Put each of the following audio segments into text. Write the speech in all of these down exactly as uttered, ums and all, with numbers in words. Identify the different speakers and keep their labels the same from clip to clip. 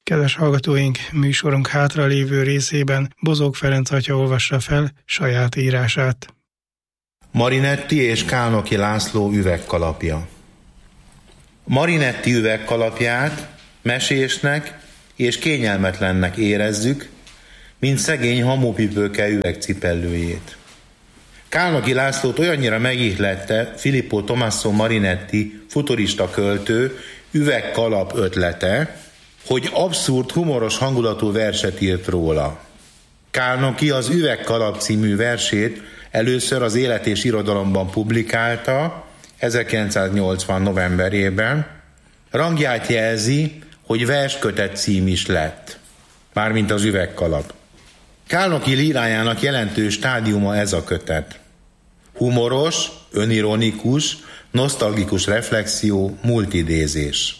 Speaker 1: Kedves hallgatóink, műsorunk hátralévő részében Bozók Ferenc atya olvassa fel saját írását.
Speaker 2: Marinetti és Kálnoky László üvegkalapja. Marinetti üvegkalapját mesésnek és kényelmetlennek érezzük, mint szegény hamupipőke üvegcipellőjét. Kálnoky Lászlót olyannyira megihlette Filippo Tommaso Marinetti futurista költő üvegkalap ötlete, hogy abszurd, humoros hangulatú verset írt róla. Kálnoky az Üvegkalap című versét először az Élet és Irodalomban publikálta ezerkilencszáznyolcvan novemberében. Rangját jelzi, hogy verskötet cím is lett, mármint az Üvegkalap. Kálnoky lírájának jelentős stádiuma ez a kötet. Humoros, önironikus, nosztalgikus reflexió, múltidézés.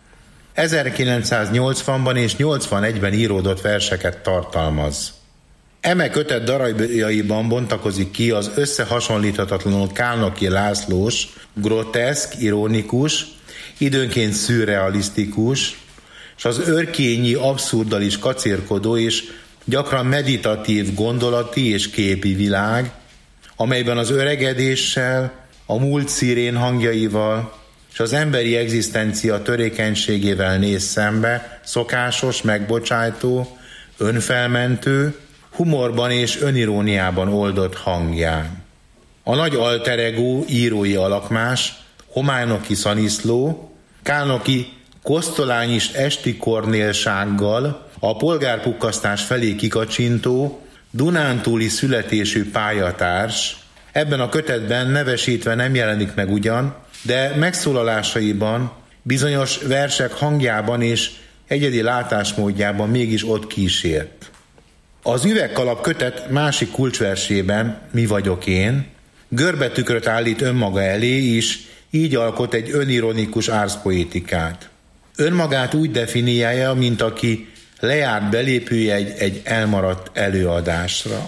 Speaker 2: ezerkilencszáznyolcvanban és nyolcvanegyben íródott verseket tartalmaz. Eme kötet darabjaiban bontakozik ki az összehasonlíthatatlanul Kálnoky Lászlós, groteszk, ironikus, időnként szürrealisztikus, és az örkényi abszurddal is kacérkodó és gyakran meditatív gondolati és képi világ, amelyben az öregedéssel, a múlt szirén hangjaival és az emberi egzisztencia törékenységével néz szembe, szokásos, megbocsájtó, önfelmentő, humorban és öniróniában oldott hangján. A nagy alter ego írói alakmás, Homálnoky Szaniszló, Kálnoky kosztolányis esti kornélsággal a polgárpukkasztás felé kikacsintó, dunántúli születésű pályatárs, ebben a kötetben nevesítve nem jelenik meg ugyan, de megszólalásaiban, bizonyos versek hangjában és egyedi látásmódjában mégis ott kísért. Az Üvegkalap kötet másik kulcsversében, Mi vagyok én, görbetükröt állít önmaga elé is, így alkot egy önironikus árszpoétikát. Önmagát úgy definiálja, mint aki lejárt belépője egy, egy elmaradt előadásra.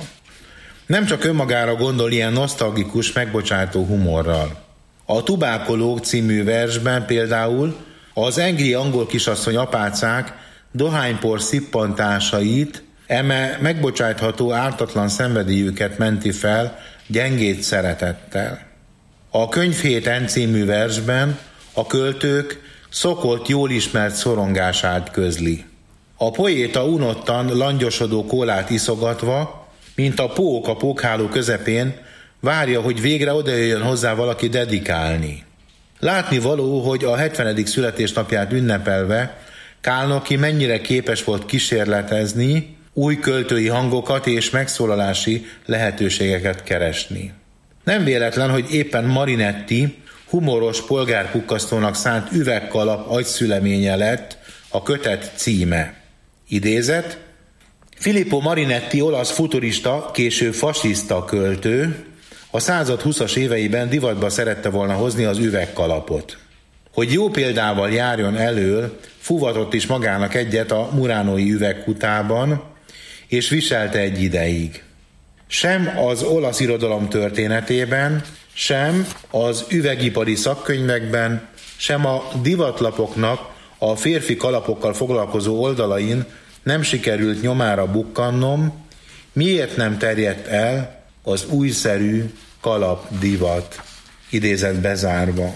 Speaker 2: Nem csak önmagára gondol ilyen nosztalgikus, megbocsátó humorral. A Tubákolók című versben például az engri angol kisasszony apácák dohánypor szippantásait, eme megbocsátható ártatlan szenvedélyüket menti fel gyengéd szeretettel. A Könyvhéten című versben a költők szokott, jól ismert szorongását közli. A poéta unottan langyosodó kólát iszogatva, mint a pók a pókháló közepén, várja, hogy végre odajöjjön hozzá valaki dedikálni. Látni való, hogy a hetvenedik születésnapját ünnepelve Kálnoky mennyire képes volt kísérletezni, új költői hangokat és megszólalási lehetőségeket keresni. Nem véletlen, hogy éppen Marinetti humoros polgárpukkasztónak szánt Üvegkalap agyszüleménye lett a kötet címe. Idézet: Filippo Marinetti olasz futurista, később fasiszta költő a század huszas éveiben divatba szerette volna hozni az üvegkalapot. Hogy jó példával járjon elől, fuvatott is magának egyet a muránói üvegkutában, és viselte egy ideig. Sem az olasz irodalom történetében, sem az üvegipari szakkönyvekben, sem a divatlapoknak a férfi kalapokkal foglalkozó oldalain nem sikerült nyomára bukkannom, miért nem terjedt el az újszerű kalapdivat, idézet bezárva.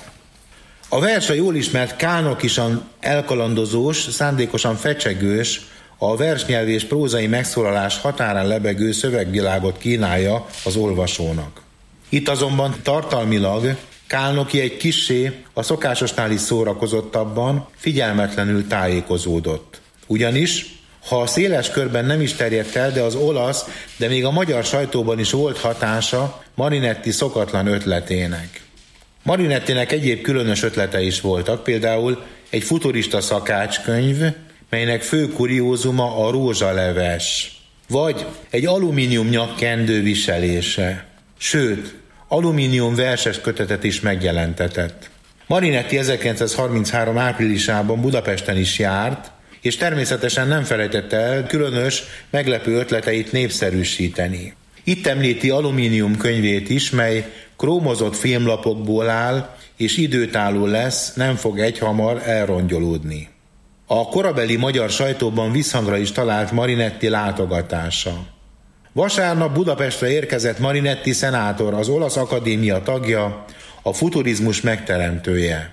Speaker 2: A vers a jól ismert Kálnokyisan elkalandozós, szándékosan fecsegős, a versnyelvi és prózai megszólalás határán lebegő szövegvilágot kínálja az olvasónak. Itt azonban tartalmilag Kálnoky egy kissé a szokásosnál is szórakozottabban, figyelmetlenül tájékozódott. Ugyanis, ha a széles körben nem is terjedt el, de az olasz, de még a magyar sajtóban is volt hatása Marinetti szokatlan ötletének. Marinettinek egyéb különös ötlete is voltak, például egy futurista szakácskönyv, melynek fő kuriózuma a rózsaleves, vagy egy alumínium nyakkendő viselése, sőt, alumínium verses kötetet is megjelentetett. Marinetti ezerkilencszázharminchárom áprilisában Budapesten is járt, és természetesen nem felejtette el különös, meglepő ötleteit népszerűsíteni. Itt említi alumínium könyvét is, mely krómozott filmlapokból áll, és időtálló lesz, nem fog egyhamar elrongyolódni. a korabeli magyar sajtóban visszhangra is talált Marinetti látogatása. Vasárnap Budapestre érkezett Marinetti szenátor, az Olasz Akadémia tagja, a futurizmus megteremtője.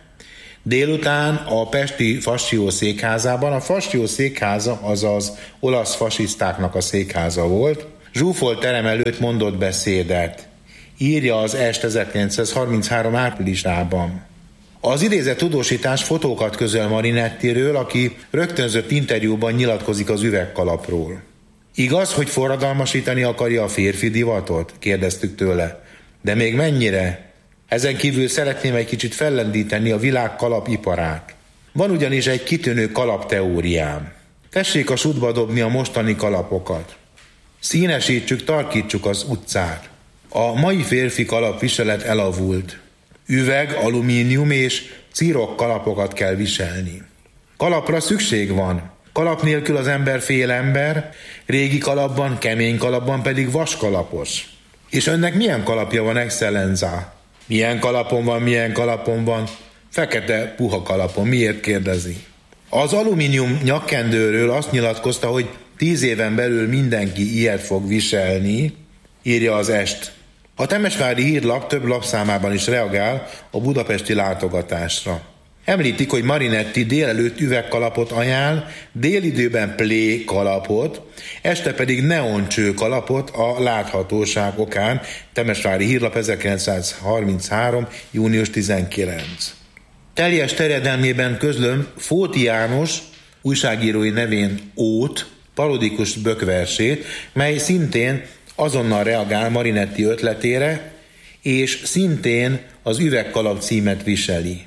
Speaker 2: Délután a pesti Fasció székházában, a Fasció székháza azaz olasz fasisztáknak a székháza volt, zsúfolt terem előtt mondott beszédet. Írja az Est ezerkilencszázharminchárom áprilisában. Az idézett tudósítás fotókat közöl Marinettiről, aki rögtönzött interjúban nyilatkozik az üvegkalapról. Igaz, hogy forradalmasítani akarja a férfi divatot? Kérdeztük tőle. De még mennyire? Ezen kívül szeretném egy kicsit fellendíteni a világ kalapiparát. Van ugyanis egy kitűnő kalapteóriám. Tessék a sudba dobni a mostani kalapokat. Színesítsük, tarkítsuk az utcát. A mai férfi kalapviselet elavult. Üveg, alumínium és cirok kalapokat kell viselni. Kalapra szükség van. Kalap nélkül az ember fél ember, régi kalapban, kemény kalapban pedig vaskalapos. És önnek milyen kalapja van, excellenza? Milyen kalapon van, milyen kalapon van? Fekete puha kalapon, miért kérdezi? Az alumínium nyakkendőről azt nyilatkozta, hogy tíz éven belül mindenki ilyet fog viselni, írja az Est. A Temesvári Hírlap több lapszámában is reagál a budapesti látogatásra. Említik, hogy Marinetti délelőtt üvegkalapot ajánl, délidőben plé kalapot, este pedig neoncső kalapot a láthatóság okán. Temesvári Hírlap ezerkilencszázharminchárom. június tizenkilencedike. Teljes terjedelmében közlöm Fóti János újságírói nevén Ót parodikus bökversét, mely szintén azonnal reagál Marinetti ötletére, és szintén az üvegkalap címet viseli.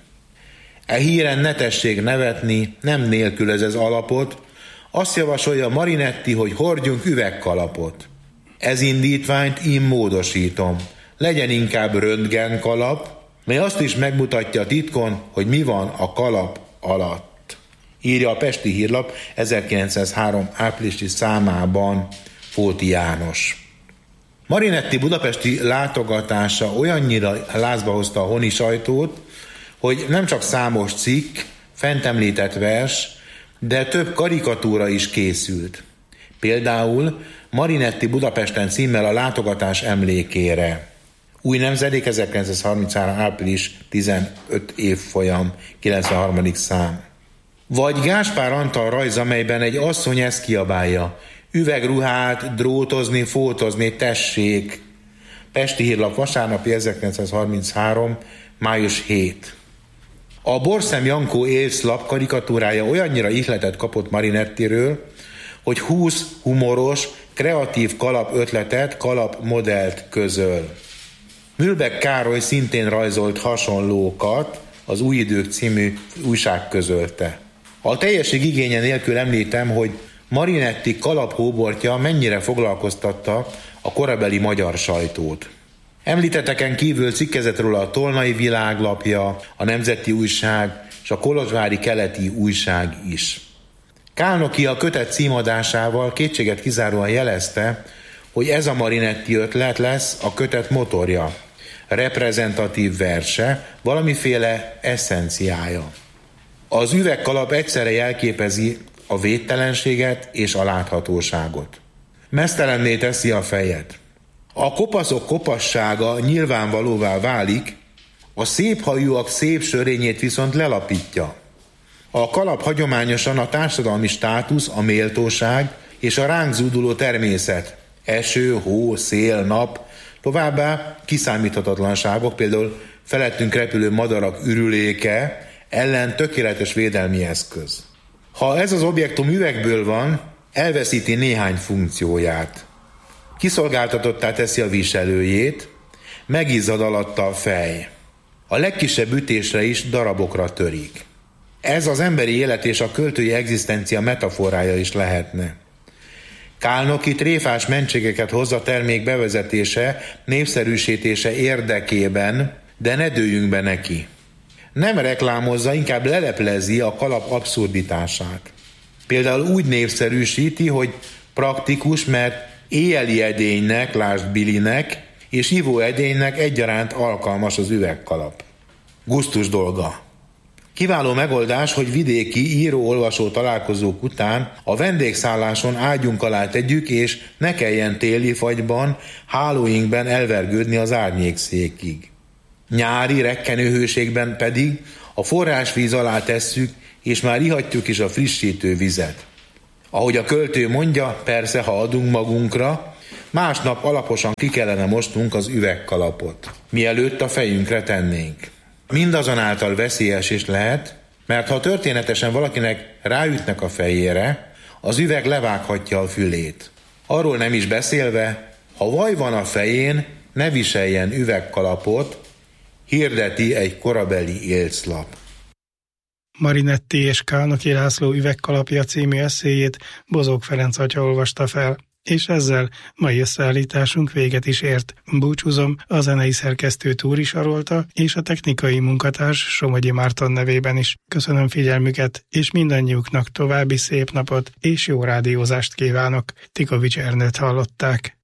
Speaker 2: E híren ne tessék nevetni, nem nélkülöz ez alapot, azt javasolja Marinetti, hogy hordjunk üvegkalapot. Ez indítványt én módosítom. Legyen inkább röntgenkalap, mely azt is megmutatja titkon, hogy mi van a kalap alatt. Írja a Pesti Hírlap ezerkilencszázhárom. áprilisi számában Fóti János. Marinetti budapesti látogatása olyannyira lázba hozta a honi sajtót, hogy nem csak számos cikk, fent említett vers, de több karikatúra is készült. Például Marinetti Budapesten címmel a látogatás emlékére. Új Nemzedék ezerkilencszázharminchárom. április tizenöt évfolyam, kilencvenharmadik szám. Vagy Gáspár Antal rajza, melyben egy asszony ezt kiabálja: üvegruhát, drótozni, fótozni, tessék. Pesti Hírlap vasárnapi ezerkilencszázharminchárom. május hetedike. A Borszem Jankó évszlap karikatúrája olyannyira ihletet kapott Marinettiről, hogy húsz humoros, kreatív kalap ötletet, kalap modellt közöl. Mülbeck Károly szintén rajzolt hasonlókat, az Új Idők című újság közölte. A teljesség igénye nélkül említem, hogy Marinetti kalaphóbortja mennyire foglalkoztatta a korabeli magyar sajtót. Említetteken kívül cikkezett róla a Tolnai Világlapja, a Nemzeti Újság és a Kolozsvári Keleti Újság is. Kálnoky a kötet címadásával kétséget kizáróan jelezte, hogy ez a Marinetti ötlet lesz a kötet motorja, reprezentatív verse, valamiféle eszenciája. Az üvegkalap egyszerre jelképezi a védtelenséget és a láthatóságot. Meztelenné teszi a fejet. A kopaszok kopassága nyilvánvalóvá válik, a szép hajúak szép sörényét viszont lelapítja. A kalap hagyományosan a társadalmi státusz, a méltóság és a ránk zúduló természet, eső, hó, szél, nap, továbbá kiszámíthatatlanságok, például felettünk repülő madarak ürüléke ellen tökéletes védelmi eszköz. Ha ez az objektum üvegből van, elveszíti néhány funkcióját. Kiszolgáltatottá teszi a viselőjét, megizzad alatta a fej. A legkisebb ütésre is darabokra törik. Ez az emberi élet és a költői egzisztencia metaforája is lehetne. Kálnoky tréfás mentségeket hoz a termék bevezetése, népszerűsítése érdekében, de ne dőljünk be neki. Nem reklámozza, inkább leleplezi a kalap abszurditását. Például úgy népszerűsíti, hogy praktikus, mert éjjeli edénynek, lásd Bilinek, és ivó edénynek egyaránt alkalmas az üvegkalap. Gusztus dolga. Kiváló megoldás, hogy vidéki író-olvasó találkozók után a vendégszálláson ágyunk alá tegyük, és ne kelljen téli fagyban, hálóinkben elvergődni az árnyékszékig. Nyári rekkenőhőségben pedig a forrásvíz alá tesszük, és már ihatjuk is a frissítő vizet. Ahogy a költő mondja, persze, ha adunk magunkra, másnap alaposan ki kellene mosnunk az üvegkalapot, mielőtt a fejünkre tennénk. Mindazonáltal veszélyes is lehet, mert ha történetesen valakinek ráütnek a fejére, az üveg levághatja a fülét. Arról nem is beszélve, ha vaj van a fején, ne viseljen üvegkalapot, hirdeti egy korabeli élclap.
Speaker 1: Marinetti és Kálnoki László Üvegkalapja című esszéjét Bozók Ferenc atya olvasta fel, és ezzel mai összeállításunk véget is ért. Búcsúzom a zenei szerkesztő Túri Sarolta és a technikai munkatárs Somogyi Márton nevében is. Köszönöm figyelmüket, és mindannyiuknak további szép napot és jó rádiózást kívánok. Tikovics Ernőt hallották.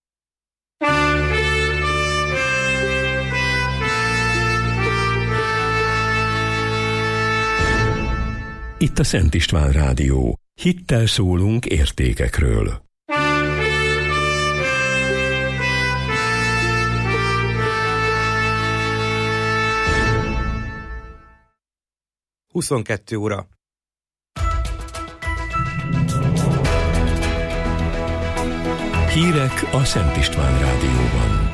Speaker 3: Itt a Szent István Rádió. Hittel szólunk értékekről.
Speaker 4: huszonkettő óra.
Speaker 3: Hírek a Szent István Rádióban.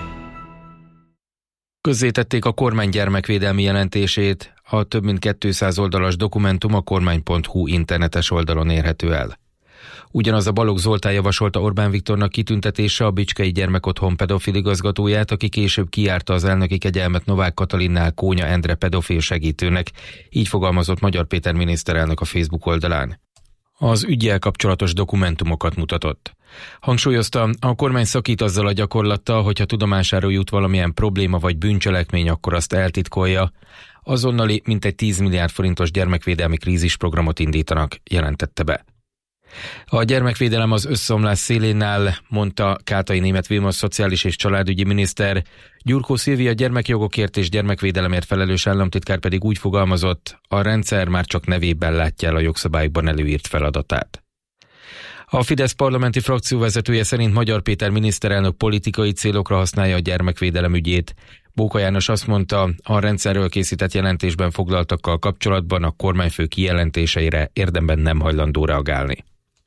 Speaker 5: Közzétették a kormány gyermekvédelmi jelentését, a több mint kétszáz oldalas dokumentum a kormány pont hu internetes oldalon érhető el. Ugyanaz a Balogh Zoltán javasolta Orbán Viktornak kitüntetése a Bicskei Gyermekotthon pedofil igazgatóját, aki később kijárta az elnöki kegyelmet Novák Katalinnál Kónya Endre pedofil segítőnek, így fogalmazott Magyar Péter miniszterelnök a Facebook oldalán. Az üggyel kapcsolatos dokumentumokat mutatott. Hangsúlyozta, a kormány szakít azzal a gyakorlattal, hogyha tudomására jut valamilyen probléma vagy bűncselekmény, akkor azt eltitkolja. Azonnali mintegy tíz milliárd forintos gyermekvédelmi krízisprogramot indítanak, jelentette be. A gyermekvédelem az összeomlás szélén áll, mondta Kátai Németh Vilmos szociális és családügyi miniszter. Gyurkó Szilvia gyermekjogokért és gyermekvédelemért felelős államtitkár pedig úgy fogalmazott, a rendszer már csak nevében látja el a jogszabályokban előírt feladatát. A Fidesz parlamenti frakcióvezetője szerint Magyar Péter miniszterelnök politikai célokra használja a gyermekvédelem ügyét. Bóka János azt mondta, a rendszerről készített jelentésben foglaltakkal kapcsolatban a kormányfő kijelentéseire érdemben nem hajlandó reagálni.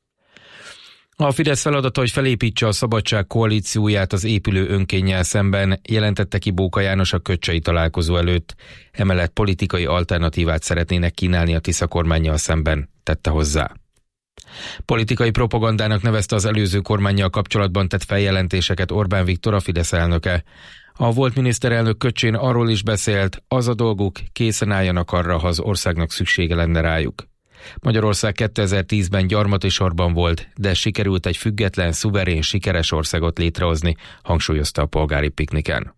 Speaker 5: A Fidesz feladata, hogy felépítse a Szabadság koalícióját az épülő önkénnyel szemben, jelentette ki Bóka János a kötcsei találkozó előtt. Emellett politikai alternatívát szeretnének kínálni a Tisza kormánnyal szemben, tette hozzá. Politikai propagandának nevezte az előző kormánnyal kapcsolatban tett feljelentéseket Orbán Viktor, a Fidesz elnöke. A volt miniszterelnök köcsén arról is beszélt, az a dolguk, készen álljanak arra, ha az országnak szüksége lenne rájuk. Magyarország kétezer-tízben gyarmati sorban volt, de sikerült egy független, szuverén, sikeres országot létrehozni, hangsúlyozta a polgári pikniken.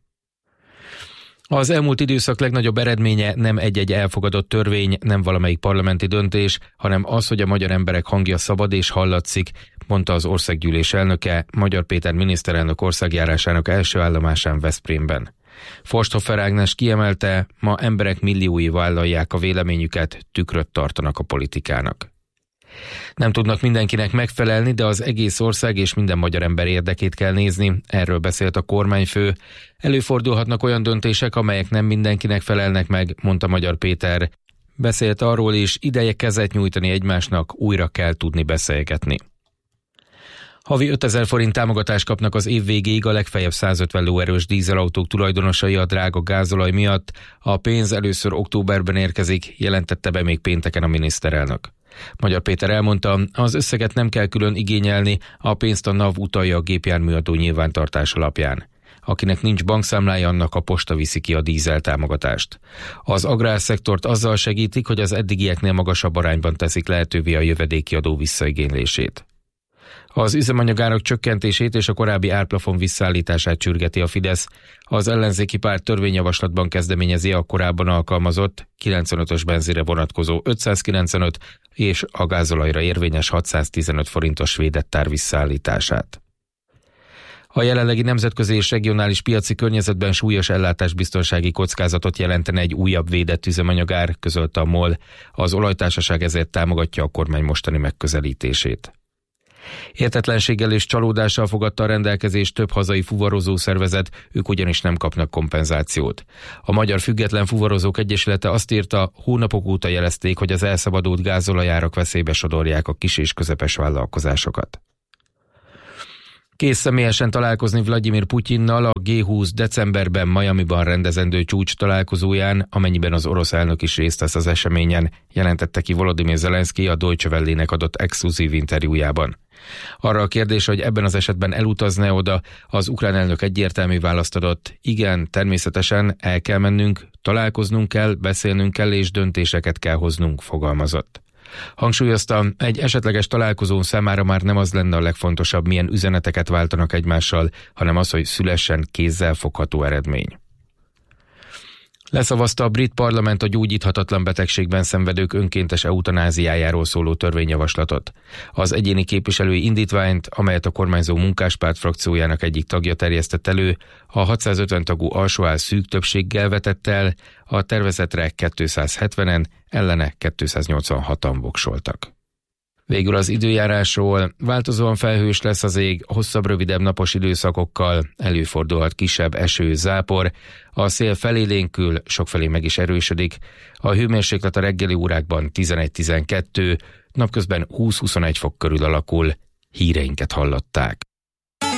Speaker 5: Az elmúlt időszak legnagyobb eredménye nem egy-egy elfogadott törvény, nem valamelyik parlamenti döntés, hanem az, hogy a magyar emberek hangja szabad és hallatszik, mondta az országgyűlés elnöke, Magyar Péter miniszterelnök országjárásának első állomásán Veszprémben. Forsthofer Ágnes kiemelte, ma emberek milliói vállalják a véleményüket, tükröt tartanak a politikának. Nem tudnak mindenkinek megfelelni, de az egész ország és minden magyar ember érdekét kell nézni, erről beszélt a kormányfő. Előfordulhatnak olyan döntések, amelyek nem mindenkinek felelnek meg, mondta Magyar Péter. Beszélt arról is, ideje kezet nyújtani egymásnak, újra kell tudni beszélgetni. Havi ötezer forint támogatást kapnak az év végéig a legfeljebb százötven lóerős dízelautók tulajdonosai a drága gázolaj miatt. A pénz először októberben érkezik, jelentette be még pénteken a miniszterelnök. Magyar Péter elmondta, az összeget nem kell külön igényelni, a pénzt a NAV utalja a gépjárműadó nyilvántartás alapján. Akinek nincs bankszámlája, annak a posta viszi ki a dízel támogatást. Az agrárszektort azzal segítik, hogy az eddigieknél magasabb arányban teszik lehetővé a jövedéki adó visszaigénylését. Az üzemanyagárak csökkentését és a korábbi árplafon visszaállítását sürgeti a Fidesz. Az ellenzéki párt törvényjavaslatban kezdeményezi a korábban alkalmazott kilencvenötös benzinre vonatkozó ötszázkilencvenöt és a gázolajra érvényes hatszáztizenöt forintos védett ár visszaállítását. A jelenlegi nemzetközi és regionális piaci környezetben súlyos ellátásbiztonsági kockázatot jelentene egy újabb védett üzemanyagár, közölte a MOL. Az olajtársaság ezért támogatja a kormány mostani megközelítését. Értetlenséggel és csalódással fogadta a rendelkezést több hazai fuvarozó szervezet, ők ugyanis nem kapnak kompenzációt. A Magyar Független Fuvarozók Egyesülete azt írta, hónapok óta jelezték, hogy az elszabadult gázolajárak veszélybe sodorják a kis és közepes vállalkozásokat. Kész személyesen találkozni Vladimir Putyinnal a G húsz decemberben Miamiban rendezendő csúcs találkozóján, amennyiben az orosz elnök is részt vesz az eseményen, jelentette ki Volodymyr Zelenszky a Deutsche Welle-nek adott exkluzív interjújában. Arra a kérdés, hogy ebben az esetben elutazna oda, az ukrán elnök egyértelmű választ adott: igen, természetesen el kell mennünk, találkoznunk kell, beszélnünk kell és döntéseket kell hoznunk, fogalmazott. Hangsúlyozta, egy esetleges találkozón számára már nem az lenne a legfontosabb, milyen üzeneteket váltanak egymással, hanem az, hogy szülessen kézzelfogható eredmény. Leszavazta a brit parlament a gyógyíthatatlan betegségben szenvedők önkéntes eutanáziájáról szóló törvényjavaslatot. Az egyéni képviselői indítványt, amelyet a kormányzó Munkáspárt frakciójának egyik tagja terjesztett elő, a hatszázötven tagú alsóház szűk többséggel vetett el, a tervezetre kétszázhetvenen, ellene kétszáznyolcvanhatan voksoltak. Végül az időjárásról: változóan felhős lesz az ég, hosszabb, rövidebb napos időszakokkal, előfordulhat kisebb eső, zápor, a szél felélénkül, sokfelé meg is erősödik, a hőmérséklet a reggeli órákban tizenegy-tizenkettő, napközben húsz-huszonegy fok körül alakul. Híreinket hallották.